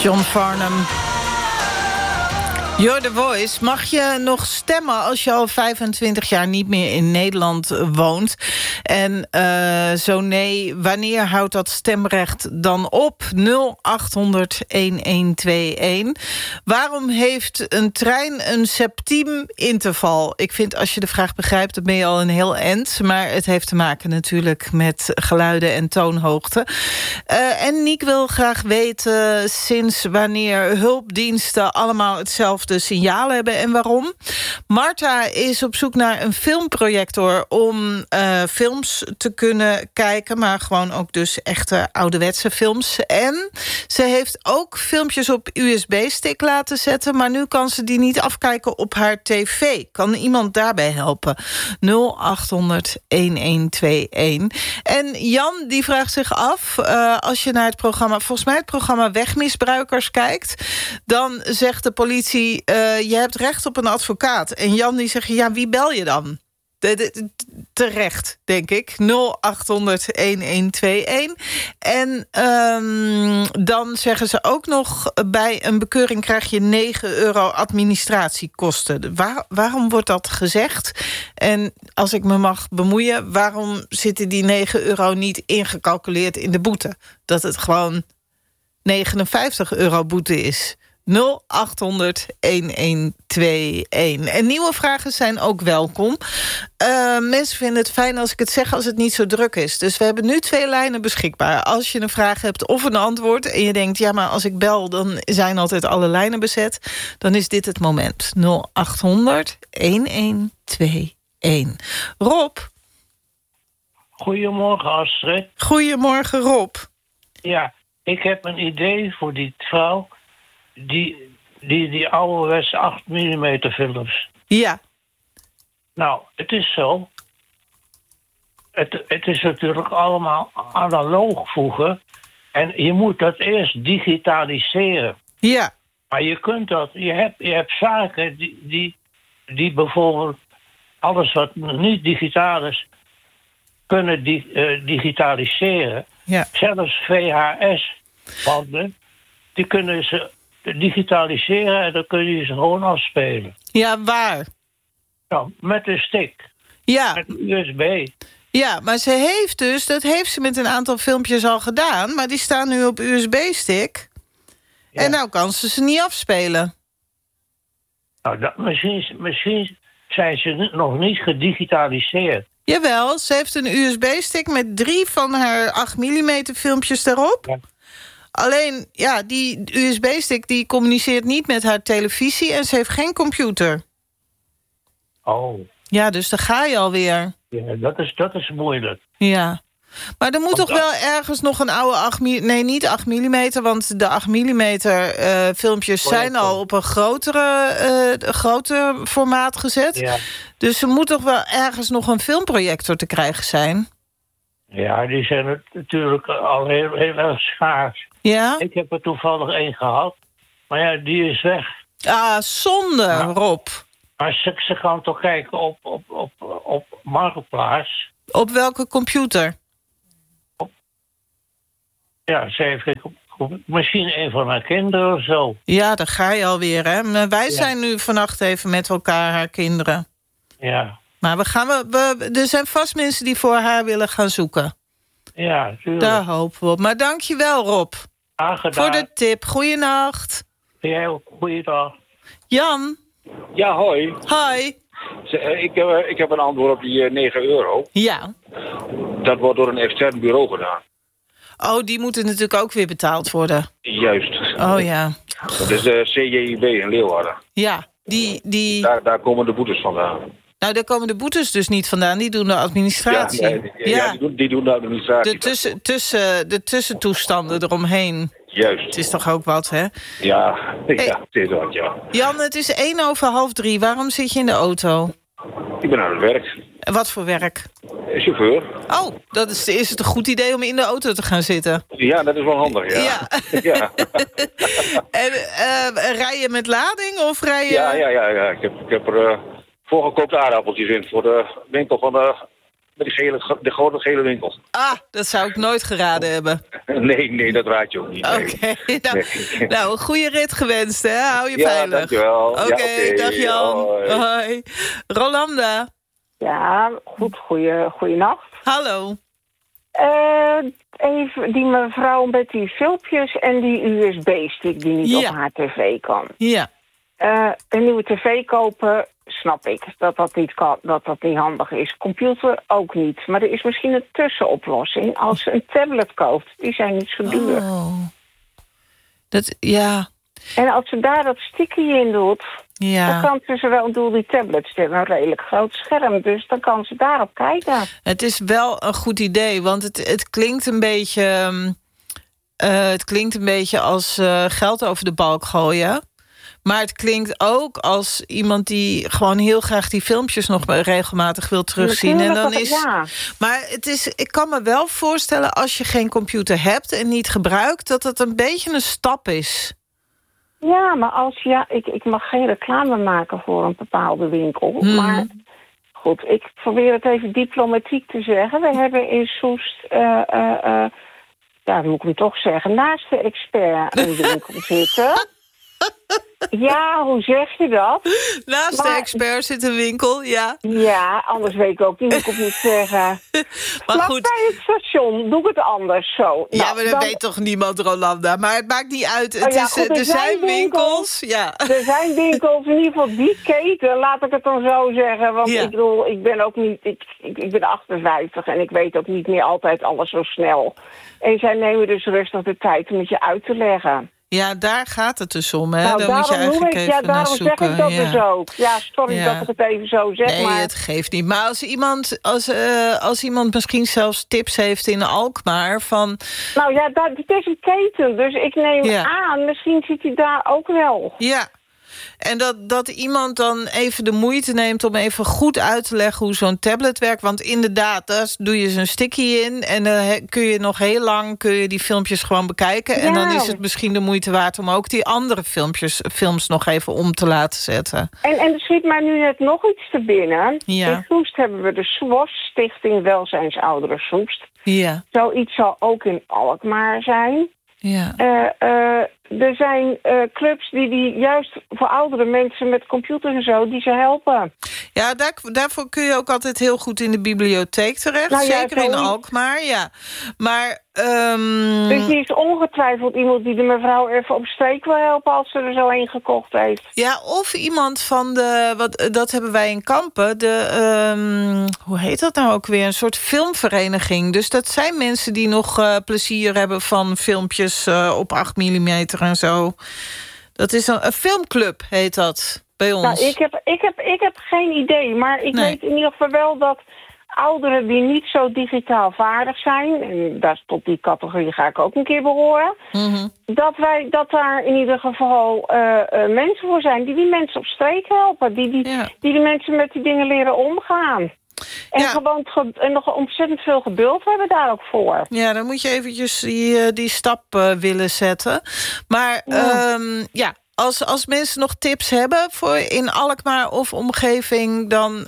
John Farnham. You're the Voice. Mag je nog stemmen als je al 25 jaar niet meer in Nederland woont? En zo nee, wanneer houdt dat stemrecht dan op? 0800-1121. Waarom heeft een trein een septieminterval? Ik vind, als je de vraag begrijpt, dan ben je al een heel eind. Maar het heeft te maken natuurlijk met geluiden en toonhoogte. En Niek wil graag weten sinds wanneer hulpdiensten allemaal hetzelfde signaal hebben en waarom. Marta is op zoek naar een filmprojector om films te kunnen kijken, maar gewoon ook dus echte ouderwetse films. En ze heeft ook filmpjes op USB-stick laten zetten, maar nu kan ze die niet afkijken op haar tv. Kan iemand daarbij helpen? 0800-1121. En Jan die vraagt zich af, als je naar het programma, volgens mij het programma Wegmisbruikers kijkt, dan zegt de politie, je hebt recht op een advocaat. En Jan die zegt, ja, wie bel je dan? Terecht, denk ik. 0800-1121. En dan zeggen ze ook nog, bij een bekeuring krijg je €9 administratiekosten. Waarom wordt dat gezegd? En als ik me mag bemoeien, waarom zitten die €9 niet ingecalculeerd in de boete? Dat het gewoon €59 boete is. 0800-1121. En nieuwe vragen zijn ook welkom. Mensen vinden het fijn als ik het zeg als het niet zo druk is. Dus we hebben nu 2 lijnen beschikbaar. Als je een vraag hebt of een antwoord en je denkt, ja, maar als ik bel, dan zijn altijd alle lijnen bezet, dan is dit het moment. 0800-1121. Rob. Goedemorgen, Astrid. Goedemorgen, Rob. Ja, ik heb een idee voor die vrouw die ouderwetse 8 mm films. Ja. Nou, het is zo. Het is natuurlijk allemaal analoog vroeger. En je moet dat eerst digitaliseren. Ja. Maar je kunt dat. Je hebt zaken die bijvoorbeeld alles wat niet digitaal is, kunnen digitaliseren. Ja. Zelfs VHS-banden, die kunnen ze digitaliseren en dan kun je ze gewoon afspelen. Ja, waar? Nou, met een stick. Ja. Met een USB. Ja, maar ze heeft dus, dat heeft ze met een aantal filmpjes al gedaan, maar die staan nu op USB-stick. Ja. En nou kan ze niet afspelen. Nou, misschien zijn ze nog niet gedigitaliseerd. Jawel, ze heeft een USB-stick met 3 van haar 8 mm filmpjes daarop. Ja. Alleen, ja, die USB-stick die communiceert niet met haar televisie en ze heeft geen computer. Oh. Ja, dus daar ga je alweer. Ja, dat is moeilijk. Ja. Maar er moet toch wel ergens nog een oude 8 mm... Nee, niet 8 mm, want de 8 mm filmpjes zijn al op een groter formaat gezet. Ja. Dus er moet toch wel ergens nog een filmprojector te krijgen zijn? Ja, die zijn natuurlijk al heel erg schaars. Ja? Ik heb er toevallig 1 gehad. Maar ja, die is weg. Ah, zonde, nou, Rob. Maar ze kan toch kijken op Marktplaats. Op welke computer? Ja, ze heeft misschien een van haar kinderen of zo. Ja, daar ga je alweer, hè. Wij zijn nu vannacht even met elkaar, haar kinderen. Ja. Maar er zijn vast mensen die voor haar willen gaan zoeken. Ja, tuurlijk. Daar hopen we op. Maar dank je wel, Rob. Aangedaan. Voor de tip. Goeienacht. Ja, goeiedag. Jan. Ja, hoi. Hoi. Ik heb een antwoord op die €9. Ja. Dat wordt door een extern bureau gedaan. Oh, die moeten natuurlijk ook weer betaald worden. Juist. Oh ja. Dat is de CJIB in Leeuwarden. Ja, Daar komen de boetes vandaan. Nou, daar komen de boetes dus niet vandaan. Die doen de administratie. Die doen de administratie. De tussentoestanden eromheen. Juist. Het is toch ook wat, hè? Ja, het is wat, ja. Jan, het is 2:01. Waarom zit je in de auto? Ik ben aan het werk. Wat voor werk? Chauffeur. Oh, is het een goed idee om in de auto te gaan zitten? Ja, dat is wel handig, ja. Ja. En rij je met lading of rij je... Ja. Ik heb er voorgekookte aardappeltjes in voor de winkel van de de grote gele winkel. Ah, dat zou ik nooit geraden hebben. Nee, dat raad je ook niet. Oké, nou, een goede rit gewenst, hè? Hou je veilig. Dankjewel. Oké, dag Jan. Hoi. Rolanda. Ja, goed. Goeienacht. Hallo. Even die mevrouw met die filmpjes en die USB-stick die niet op haar tv kan. Ja. Een nieuwe tv kopen, snap ik. Dat niet kan, dat niet handig is. Computer ook niet. Maar er is misschien een tussenoplossing. Als ze een tablet koopt, die zijn niet zo duur. Oh. Ja. En als ze daar dat stickje in doet... Dan kan ze wel, die tablets hebben een redelijk groot scherm. Dus dan kan ze daarop kijken. Het is wel een goed idee, want het klinkt een beetje... het klinkt een beetje als geld over de balk gooien. Maar het klinkt ook als iemand die gewoon heel graag die filmpjes nog regelmatig wil terugzien. En dan is. Maar ik kan me wel voorstellen, als je geen computer hebt en niet gebruikt, dat het een beetje een stap is. Ja, maar ik mag geen reclame maken voor een bepaalde winkel. Maar goed, ik probeer het even diplomatiek te zeggen. We hebben in Soest, moet ik hem toch zeggen, naast de Expert een winkel zitten. Ja, hoe zeg je dat? Naast de Expert zit een winkel, ja. Ja, anders weet ik ook niet hoe ik het moet zeggen. Maar goed. Bij het station doe ik het anders zo. Ja, maar dat weet toch niemand, Rolanda. Maar het maakt niet uit. Er zijn winkels. Ja. Er zijn winkels, in ieder geval die keten, laat ik het dan zo zeggen. Want ik bedoel, ik ben ook niet... Ik ben 58 en ik weet ook niet meer altijd alles zo snel. En zij nemen dus rustig de tijd om het je uit te leggen. Ja, daar gaat het dus om, hè? Dan moet je eigenlijk even naar zoeken. Ja, daarom zeg ik dat dus ook. Ja, sorry dat ik het even zo zeg. Nee, maar het geeft niet. Maar als iemand misschien zelfs tips heeft in Alkmaar van... Nou ja, het is een keten, dus ik neem aan, misschien zit hij daar ook wel. Ja. En dat iemand dan even de moeite neemt om even goed uit te leggen hoe zo'n tablet werkt. Want inderdaad, daar doe je zo'n sticky in en dan kun je nog heel lang die filmpjes gewoon bekijken. Ja. En dan is het misschien de moeite waard om ook die andere films nog even om te laten zetten. En er schiet mij nu net nog iets te binnen. Ja. In Soest hebben we de SWOS, Stichting Welzijnsouderen Soest. Ja. Zoiets zal ook in Alkmaar zijn. Ja. Er zijn clubs die juist voor oudere mensen met computers en zo, die ze helpen. Ja, daarvoor kun je ook altijd heel goed in de bibliotheek terecht. Nou, zeker in Alkmaar, ja. Maar... Dus die is ongetwijfeld iemand die de mevrouw even op streek wil helpen als ze er zo een gekocht heeft. Ja, of iemand van dat hebben wij in Kampen, hoe heet dat nou ook weer? Een soort filmvereniging. Dus dat zijn mensen die nog plezier hebben van filmpjes op 8 mm en zo. Dat is een filmclub, heet dat, bij ons. Nou, ik heb geen idee, maar ik weet in ieder geval wel dat ouderen die niet zo digitaal vaardig zijn, en tot die categorie ga ik ook een keer behoren, dat daar in ieder geval mensen voor zijn die mensen op streek helpen, die de mensen met die dingen leren omgaan. En gewoon nog ontzettend veel geduld hebben daar ook voor. Ja, dan moet je eventjes die stap willen zetten. Maar als mensen nog tips hebben voor in Alkmaar of omgeving, dan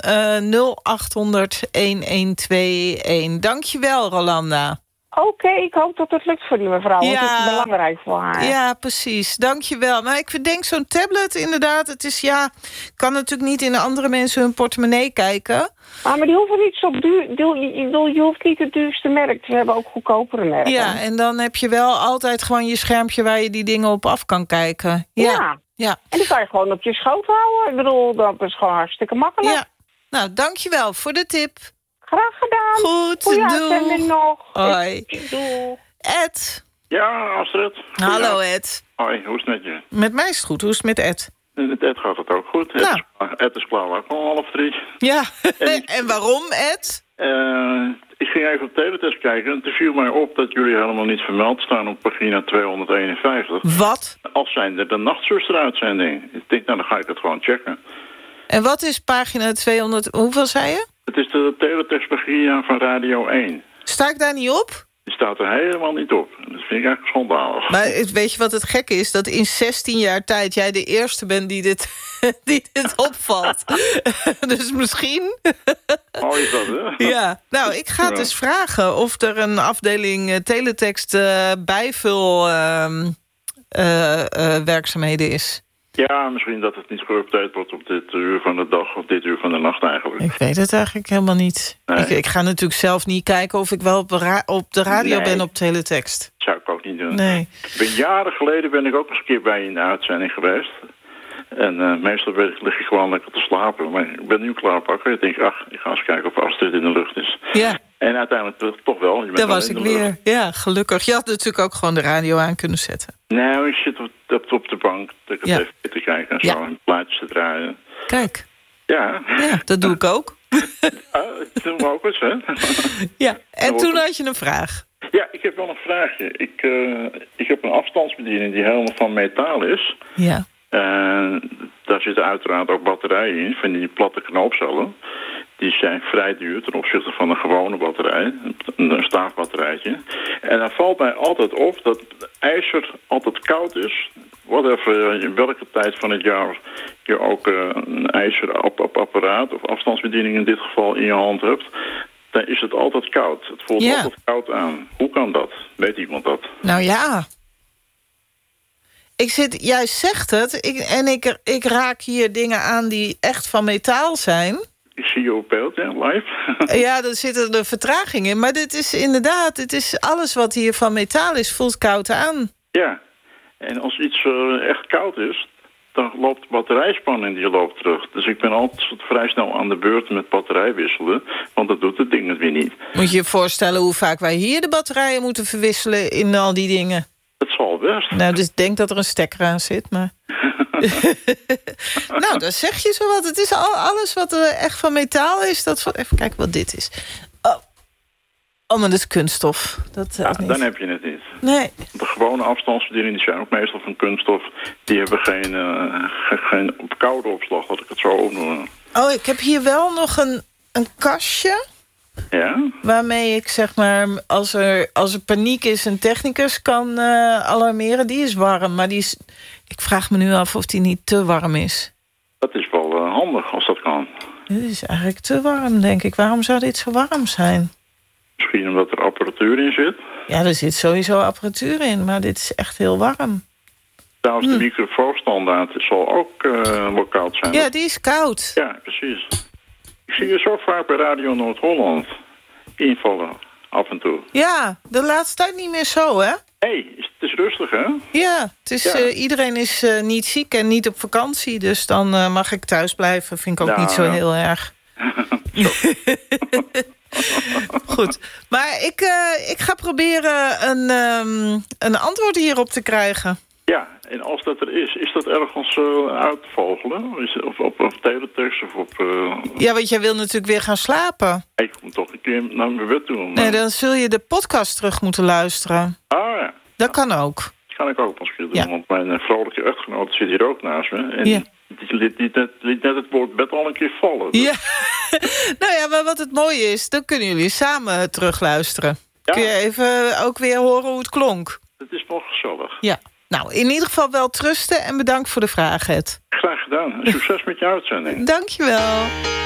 0800-1121. Dankjewel, Rolanda. Oké, ik hoop dat het lukt voor die mevrouw, want het is belangrijk voor haar. Ja, precies. Dankjewel. Maar ik denk zo'n tablet inderdaad, het is kan natuurlijk niet in andere mensen hun portemonnee kijken. Maar die hoeven niet zo duur. Je hoeft niet het duurste merk te hebben, ook goedkopere merken. Ja, en dan heb je wel altijd gewoon je schermpje waar je die dingen op af kan kijken. Ja. En die kan je gewoon op je schoot houden. Ik bedoel, dat is gewoon hartstikke makkelijk. Ja. Nou, dankjewel voor de tip. Graag gedaan. Goed, doei. Nog. Hoi. Doei. Ed. Ja, Astrid. Hallo, Ed. Hoi, hoe is het met je? Met mij is het goed. Hoe is het met Ed? Met Ed gaat het ook goed. Ed is klaar ook al 2:30. Ja, en waarom, Ed? Ik ging even op Teletest kijken en het viel mij op dat jullie helemaal niet vermeld staan op pagina 251. Wat? Als zijnde de nachtzuster-uitzending. Ik denk, dan ga ik het gewoon checken. En wat is pagina 200... Hoeveel zei je? Het is de teletextpagina van Radio 1. Sta ik daar niet op? Die staat er helemaal niet op. Dat vind ik eigenlijk schandalig. Maar weet je wat het gekke is? Dat in 16 jaar tijd jij de eerste bent die dit opvalt. Dus misschien... Oh, is dat, hè? Ja, nou, ik ga het eens vragen of er een afdeling teletext bijvul werkzaamheden is. Ja, misschien dat het niet geüpdate wordt op dit uur van de dag of dit uur van de nacht eigenlijk. Ik weet het eigenlijk helemaal niet. Nee. Ik ga natuurlijk zelf niet kijken of ik wel op de radio ben op teletext. Dat zou ik ook niet doen. Nee. Jaren geleden ben ik ook eens een keer bij je in de uitzending geweest. En meestal lig ik gewoon lekker te slapen. Maar ik ben nu klaar pakken. Ik denk, ik ga eens kijken of Astrid in de lucht is. Ja. En uiteindelijk toch wel. Daar was ik weer. Ja, gelukkig. Je had natuurlijk ook gewoon de radio aan kunnen zetten. Nou, ik zit op de bank. Dat ik even te kijken en zo. En plaatjes te draaien. Kijk. Ja. Ja, dat doe ik ook. Dat doen we ook eens, hè? Ja, en toen had je een vraag. Ja, ik heb wel een vraagje. Ik heb een afstandsbediening die helemaal van metaal is. Ja. Daar zitten uiteraard ook batterijen in, van die platte knoopcellen. Die zijn vrij duur ten opzichte van een gewone batterij, een staafbatterijtje. En dan valt mij altijd op dat ijzer altijd koud is. Whatever, in welke tijd van het jaar je ook een ijzerapparaat of afstandsbediening in dit geval in je hand hebt, dan is het altijd koud. Het voelt altijd koud aan. Hoe kan dat? Weet iemand dat? Nou ja... Jij zegt het, ik raak hier dingen aan die echt van metaal zijn. Ik zie je op beeld, live. Ja, er zit een vertraging in. Maar dit is inderdaad, alles wat hier van metaal is, voelt koud aan. Ja, en als iets echt koud is, dan loopt de batterijspanning die loopt terug. Dus ik ben altijd vrij snel aan de beurt met batterij wisselen, want dat doet het ding het weer niet. Moet je je voorstellen hoe vaak wij hier de batterijen moeten verwisselen in al die dingen? Het zal best. Nou, dus ik denk dat er een stekker aan zit, maar... Nou, dan zeg je zo wat. Het is alles wat echt van metaal is. Even kijken wat dit is. Oh, maar dat is kunststof. Dan heb je het niet. Nee. De gewone afstandsbedieningen die zijn ook meestal van kunststof. Die hebben geen koude opslag, dat ik het zo opnoem. Oh, ik heb hier wel nog een kastje... Ja? Waarmee ik zeg maar, als er paniek is, een technicus kan alarmeren. Die is warm, maar ik vraag me nu af of die niet te warm is. Dat is wel handig als dat kan. Dit is eigenlijk te warm, denk ik. Waarom zou dit zo warm zijn? Misschien omdat er apparatuur in zit. Ja, er zit sowieso apparatuur in, maar dit is echt heel warm. Trouwens, de microfoonstandaard zal ook wel koud zijn. Ja, die is koud. Ja, precies. Ik zie je zo vaak bij Radio Noord-Holland invallen, af en toe. Ja, de laatste tijd niet meer zo, hè? Het is rustig, hè? Ja, iedereen is niet ziek en niet op vakantie. Dus dan mag ik thuis blijven. Vind ik ook niet zo heel erg. Goed. Maar ik ga proberen een antwoord hierop te krijgen. Ja, en als dat er is dat ergens uit te vogelen? Of op teletext of op... Ja, want jij wil natuurlijk weer gaan slapen. Ik moet toch een keer naar mijn bed toe. Maar... Nee, dan zul je de podcast terug moeten luisteren. Ah ja. Dat kan ook. Dat kan ik ook nog eens doen, want mijn vrolijke echtgenoot zit hier ook naast me. En die liet net het woord bed al een keer vallen. Dus. Ja. Nou ja, maar wat het mooie is, dan kunnen jullie samen terugluisteren. Ja. Kun je even ook weer horen hoe het klonk. Het is wel gezellig. Ja. Nou, in ieder geval wel trusten en bedankt voor de vraag, Ed. Graag gedaan. Succes met je uitzending. Dank je wel.